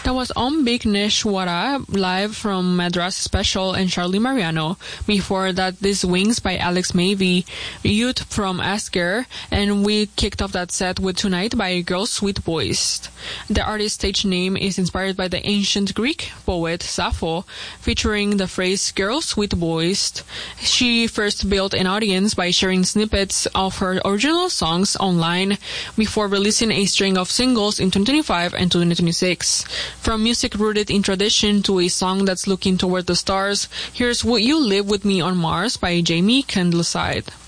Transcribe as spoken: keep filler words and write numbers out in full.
That was Om Bigneshwara live from Madras Special and Charlie Mariano. Before that, This Wings by Alex Mavy, Youth from Asger, and we kicked off that set with Tonight by Girls Sweet Voiced. The artist's stage name is inspired by the ancient Greek poet Sappho, featuring the phrase Girls Sweet Voiced. She first built an audience by sharing snippets of her original songs online before releasing a string of singles in twenty twenty-five and twenty twenty-six. From music rooted in tradition to a song that's looking toward the stars, here's Would You Live With Me on Mars by Jamie Candleside.